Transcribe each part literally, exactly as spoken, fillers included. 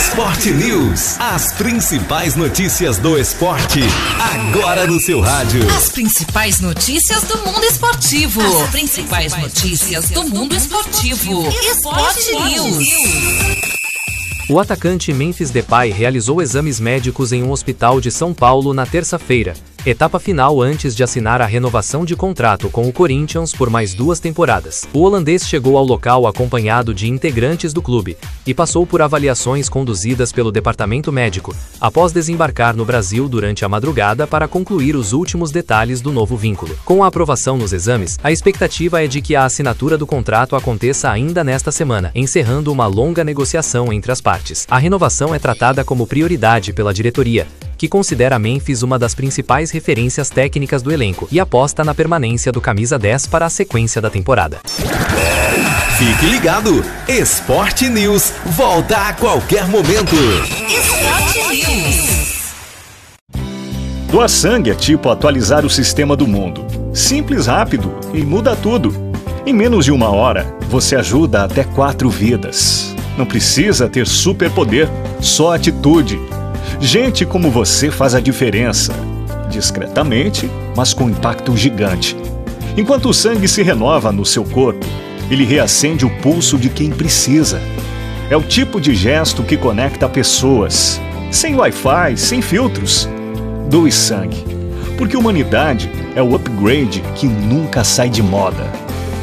Sport News. As principais notícias do esporte, agora no seu rádio. As principais notícias do mundo esportivo. As principais notícias do mundo esportivo. Sport News. O atacante Memphis Depay realizou exames médicos em um hospital de São Paulo na terça-feira, etapa final antes de assinar a renovação de contrato com o Corinthians por mais duas temporadas. O holandês chegou ao local acompanhado de integrantes do clube e passou por avaliações conduzidas pelo departamento médico, após desembarcar no Brasil durante a madrugada para concluir os últimos detalhes do novo vínculo. Com a aprovação nos exames, a expectativa é de que a assinatura do contrato aconteça ainda nesta semana, encerrando uma longa negociação entre as partes. A renovação é tratada como prioridade pela diretoria, que considera Memphis uma das principais referências técnicas do elenco e aposta na permanência do camisa dez para a sequência da temporada. Fique ligado, Sport News volta a qualquer momento. Sport News. Doar sangue é tipo atualizar o sistema do mundo. Simples, rápido e muda tudo. Em menos de uma hora, você ajuda até quatro vidas. Não precisa ter superpoder, só atitude. Gente como você faz a diferença. Discretamente, mas com impacto gigante. Enquanto o sangue se renova no seu corpo, ele reacende o pulso de quem precisa. É o tipo de gesto que conecta pessoas. Sem Wi-Fi, sem filtros. Doe sangue. Porque humanidade é o upgrade que nunca sai de moda.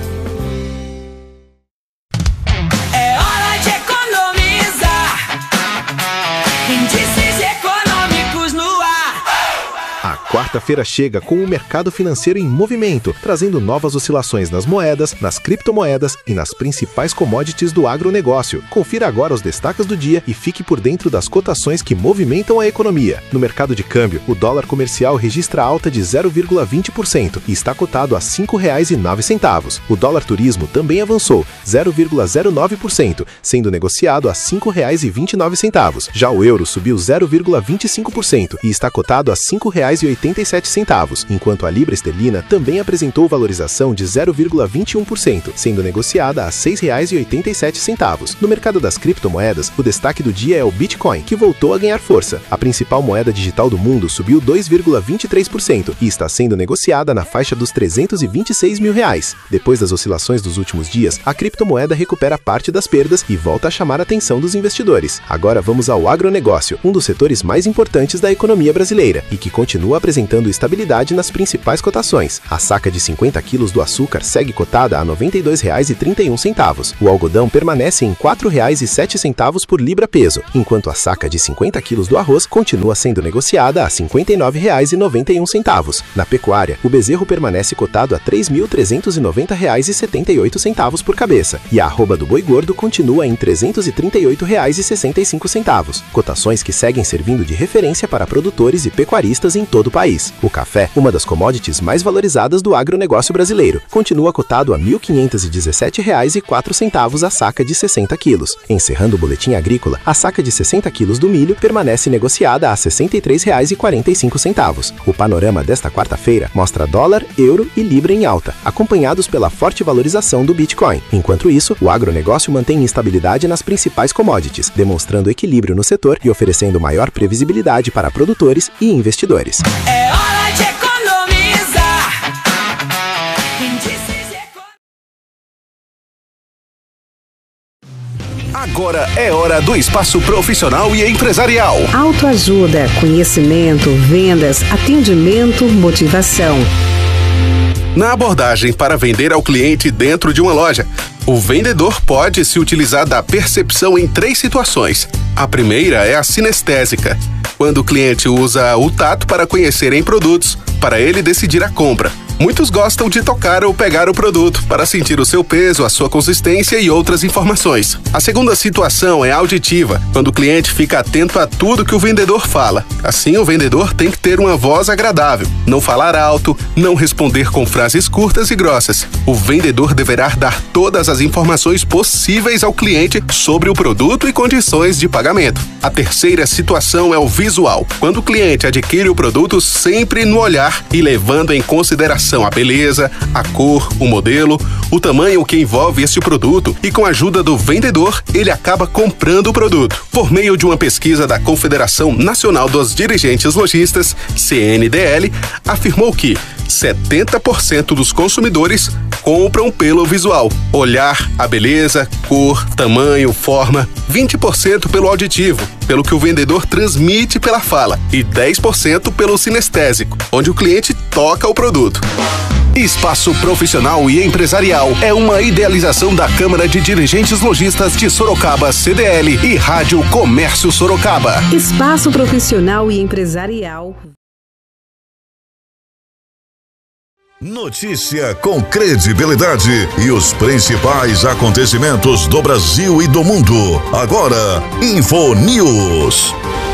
Quarta-feira chega com o mercado financeiro em movimento, trazendo novas oscilações nas moedas, nas criptomoedas e nas principais commodities do agronegócio. Confira agora os destaques do dia e fique por dentro das cotações que movimentam a economia. No mercado de câmbio, o dólar comercial registra alta de zero vírgula vinte por cento e está cotado a cinco reais e nove centavos. O dólar turismo também avançou zero vírgula zero nove por cento, sendo negociado a cinco reais e vinte e nove centavos. Já o euro subiu zero vírgula vinte e cinco por cento e está cotado a cinco reais e oitenta e sete centavos, enquanto a libra esterlina também apresentou valorização de zero vírgula vinte e um por cento, sendo negociada a seis reais e oitenta e sete centavos. No mercado das criptomoedas, o destaque do dia é o Bitcoin, que voltou a ganhar força. A principal moeda digital do mundo subiu dois vírgula vinte e três por cento e está sendo negociada na faixa dos trezentos e vinte e seis mil reais. Depois das oscilações dos últimos dias, a criptomoeda recupera parte das perdas e volta a chamar a atenção dos investidores. Agora vamos ao agronegócio, um dos setores mais importantes da economia brasileira e que continua apresentando estabilidade nas principais cotações. A saca de cinquenta quilos do açúcar segue cotada a noventa e dois reais e trinta e um centavos. O algodão permanece em quatro reais e sete centavos por libra-peso, enquanto a saca de cinquenta quilos do arroz continua sendo negociada a cinquenta e nove reais e noventa e um centavos. Na pecuária, o bezerro permanece cotado a três mil trezentos e noventa reais e setenta e oito centavos por cabeça, e a arroba do boi gordo continua em trezentos e trinta e oito reais e sessenta e cinco centavos. Cotações que seguem servindo de referência para produtores e pecuaristas em todo o país. O café, uma das commodities mais valorizadas do agronegócio brasileiro, continua cotado a mil quinhentos e dezessete reais e quatro centavos a saca de sessenta quilos. Encerrando o boletim agrícola, a saca de sessenta quilos do milho permanece negociada a sessenta e três reais e quarenta e cinco centavos. O panorama desta quarta-feira mostra dólar, euro e libra em alta, acompanhados pela forte valorização do Bitcoin. Enquanto isso, o agronegócio mantém estabilidade nas principais commodities, demonstrando equilíbrio no setor e oferecendo maior previsibilidade para produtores e investidores. É hora de economizar. Agora é hora do espaço profissional e empresarial. Autoajuda, conhecimento, vendas, atendimento, motivação. Na abordagem para vender ao cliente dentro de uma loja, o vendedor pode se utilizar da percepção em três situações. A primeira é a sinestésica, quando o cliente usa o tato para conhecer em produtos, para ele decidir a compra. Muitos gostam de tocar ou pegar o produto para sentir o seu peso, a sua consistência e outras informações. A segunda situação é auditiva, quando o cliente fica atento a tudo que o vendedor fala. Assim, o vendedor tem que ter uma voz agradável, não falar alto, não responder com frases curtas e grossas. O vendedor deverá dar todas as informações possíveis ao cliente sobre o produto e condições de pagamento. A terceira situação é o visual, quando o cliente adquire o produto sempre no olhar e levando em consideração são a beleza, a cor, o modelo, o tamanho que envolve este produto e com a ajuda do vendedor, ele acaba comprando o produto. Por meio de uma pesquisa da Confederação Nacional dos Dirigentes Lojistas, C N D L, afirmou que setenta por cento dos consumidores compram pelo visual. Olhar a beleza, cor, tamanho, forma. vinte por cento pelo auditivo, pelo que o vendedor transmite pela fala. E dez por cento pelo sinestésico, onde o cliente toca o produto. Espaço Profissional e Empresarial é uma idealização da Câmara de Dirigentes Lojistas de Sorocaba, C D L e Rádio Comércio Sorocaba. Espaço Profissional e Empresarial. Notícia com credibilidade e os principais acontecimentos do Brasil e do mundo. Agora, InfoNews.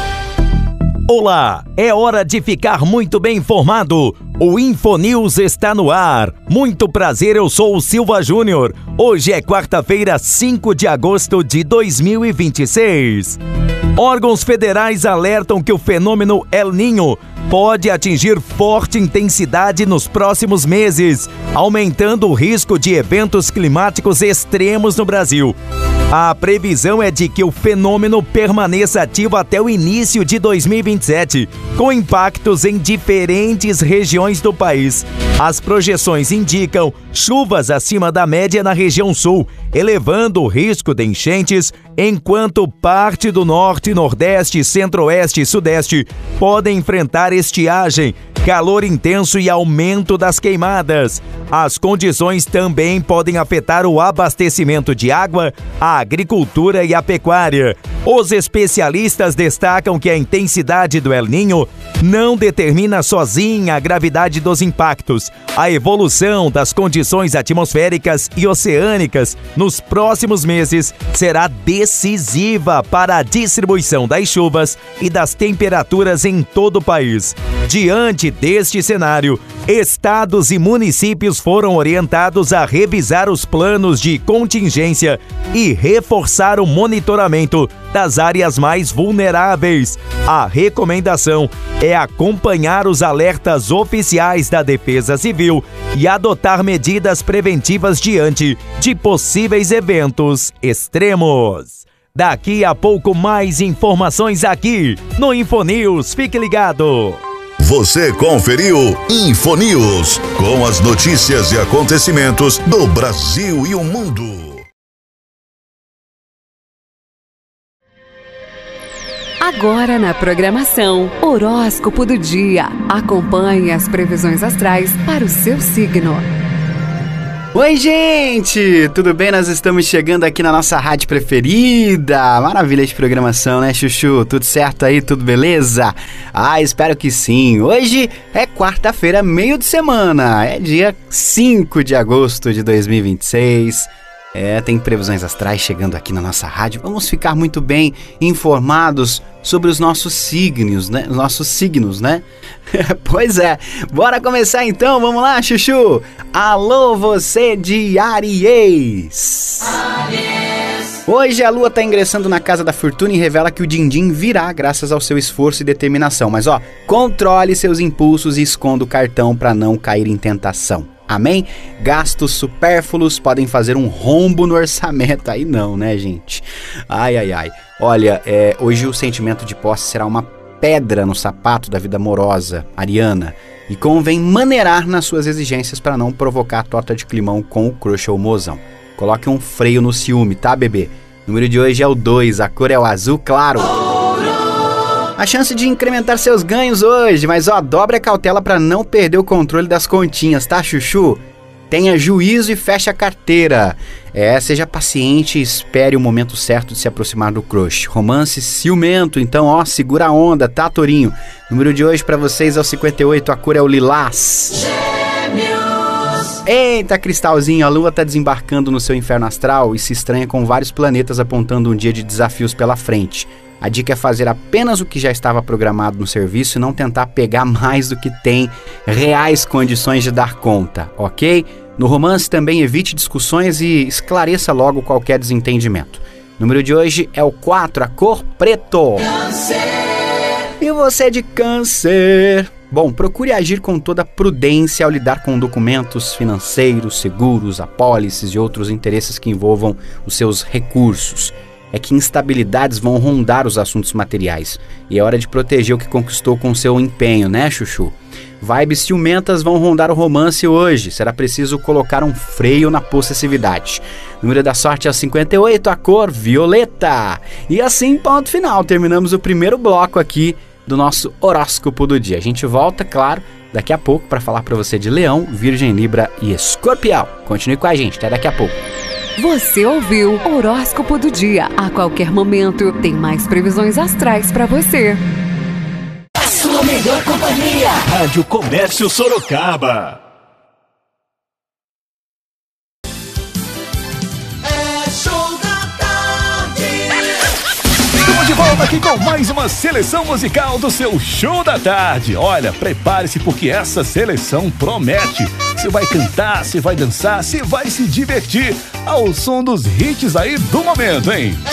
Olá, é hora de ficar muito bem informado. O InfoNews está no ar. Muito prazer, eu sou o Silva Júnior. Hoje é quarta-feira, cinco de agosto de dois mil e vinte e seis. Órgãos federais alertam que o fenômeno El Niño pode atingir forte intensidade nos próximos meses, aumentando o risco de eventos climáticos extremos no Brasil. A previsão é de que o fenômeno permaneça ativo até o início de dois mil e vinte e sete, com impactos em diferentes regiões do país. As projeções indicam chuvas acima da média na região sul, elevando o risco de enchentes, enquanto parte do norte, nordeste, centro-oeste e sudeste podem enfrentar estiagem, calor intenso e aumento das queimadas. As condições também podem afetar o abastecimento de água, a agricultura e a pecuária. Os especialistas destacam que a intensidade do El Niño não determina sozinha a gravidade dos impactos. A evolução das condições atmosféricas e oceânicas nos próximos meses será decisiva para a distribuição das chuvas e das temperaturas em todo o país. Diante deste cenário, estados e municípios foram orientados a revisar os planos de contingência e reforçar o monitoramento das áreas mais vulneráveis. A recomendação é acompanhar os alertas oficiais da Defesa Civil e adotar medidas preventivas diante de possíveis eventos extremos. Daqui a pouco mais informações aqui no InfoNews. Fique ligado! Você conferiu InfoNews, com as notícias e acontecimentos do Brasil e o mundo. Agora na programação, horóscopo do dia. Acompanhe as previsões astrais para o seu signo. Oi, gente! Tudo bem? Nós estamos chegando aqui na nossa rádio preferida. Maravilha de programação, né, Chuchu? Tudo certo aí? Tudo beleza? Ah, espero que sim. Hoje é quarta-feira, meio de semana. É dia cinco de agosto de dois mil e vinte e seis. É, tem previsões astrais chegando aqui na nossa rádio. Vamos ficar muito bem informados sobre os nossos signos, né? Os nossos signos, né? Pois é. Bora começar então. Vamos lá, Chuchu. Alô, você de Áries. Áries. Hoje a lua está ingressando na casa da fortuna e revela que o din-din virá graças ao seu esforço e determinação. Mas ó, controle seus impulsos e esconda o cartão para não cair em tentação. Amém? Gastos supérfluos podem fazer um rombo no orçamento. Aí não, né, gente? Ai, ai, ai. Olha, é, hoje o sentimento de posse será uma pedra no sapato da vida amorosa, ariana. E convém maneirar nas suas exigências para não provocar torta de climão com o crush ou mozão. Coloque um freio no ciúme, tá, bebê? O número de hoje é o dois, a cor é o azul claro. A chance de incrementar seus ganhos hoje, mas ó, dobre a cautela para não perder o controle das continhas, tá, Chuchu? Tenha juízo e feche a carteira. É, seja paciente e espere o momento certo de se aproximar do crush. Romance ciumento, então ó, segura a onda, tá, Torinho? O número de hoje para vocês é o cinquenta e oito, a cor é o lilás. Gêmeos. Eita, Cristalzinho, a lua tá desembarcando no seu inferno astral e se estranha com vários planetas apontando um dia de desafios pela frente. A dica é fazer apenas o que já estava programado no serviço e não tentar pegar mais do que tem reais condições de dar conta, ok? No romance também evite discussões e esclareça logo qualquer desentendimento. O número de hoje é o quatro, a cor preto. Câncer. E você de Câncer? Bom, procure agir com toda prudência ao lidar com documentos financeiros, seguros, apólices e outros interesses que envolvam os seus recursos. É que instabilidades vão rondar os assuntos materiais e é hora de proteger o que conquistou com seu empenho, né, Chuchu? Vibes ciumentas vão rondar o romance hoje. Será preciso colocar um freio na possessividade. O número da sorte é o cinquenta e oito, a cor violeta. E assim, ponto final. Terminamos o primeiro bloco aqui do nosso horóscopo do dia. A gente volta, claro, daqui a pouco para falar para você de Leão, Virgem, Libra e Escorpião. Continue com a gente, até daqui a pouco. Você ouviu Horóscopo do Dia. A qualquer momento tem mais previsões astrais para você. A sua melhor companhia. Rádio Comércio Sorocaba. É show da tarde. Estamos de volta aqui com mais uma seleção musical do seu Show da Tarde. Olha, prepare-se porque essa seleção promete. Você vai cantar, você vai dançar, você vai se divertir ao som dos hits aí do momento, hein?